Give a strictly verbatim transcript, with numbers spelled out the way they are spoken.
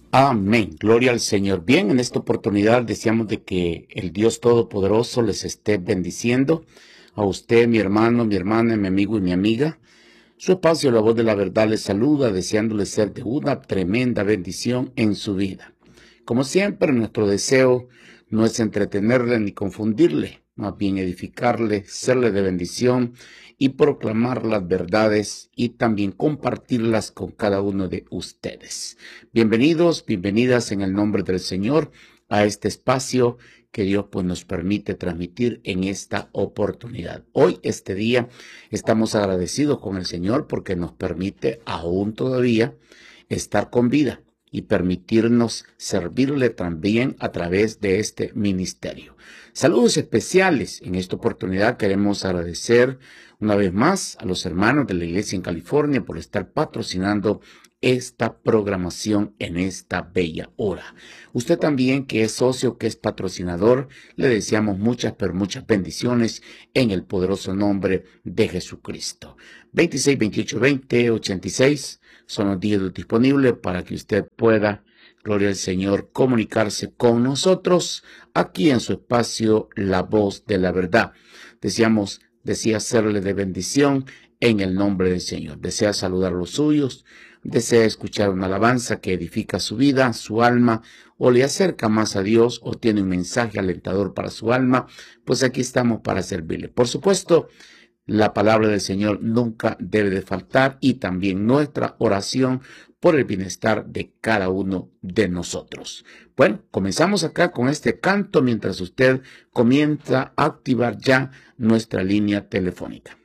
Amén. Gloria al Señor. Bien, en esta oportunidad deseamos de que el Dios Todopoderoso les esté bendiciendo a usted, mi hermano, mi hermana, mi amigo y mi amiga. Su espacio, La Voz de la Verdad, les saluda, deseándole ser de una tremenda bendición en su vida. Como siempre, nuestro deseo no es entretenerle ni confundirle, más bien edificarle, serle de bendición y proclamar las verdades y también compartirlas con cada uno de ustedes. Bienvenidos, bienvenidas en el nombre del Señor a este espacio que Dios pues nos permite transmitir en esta oportunidad. Hoy, este día, estamos agradecidos con el Señor porque nos permite aún todavía estar con vida y permitirnos servirle también a través de este ministerio. Saludos especiales. En esta oportunidad queremos agradecer una vez más a los hermanos de la iglesia en California por estar patrocinando esta programación en esta bella hora. Usted también, que es socio, que es patrocinador, le deseamos muchas, pero muchas bendiciones en el poderoso nombre de Jesucristo. veintiséis, veintiocho, veinte, ochenta y seis son los días disponibles para que usted pueda, gloria al Señor, comunicarse con nosotros aquí en su espacio La Voz de la Verdad. Deseamos, desea serle de bendición en el nombre del Señor. Desea saludar a los suyos, desea escuchar una alabanza que edifica su vida, su alma, o le acerca más a Dios, o tiene un mensaje alentador para su alma, pues aquí estamos para servirle. Por supuesto, la palabra del Señor nunca debe de faltar y también nuestra oración por el bienestar de cada uno de nosotros. Bueno, comenzamos acá con este canto mientras usted comienza a activar ya nuestra línea telefónica.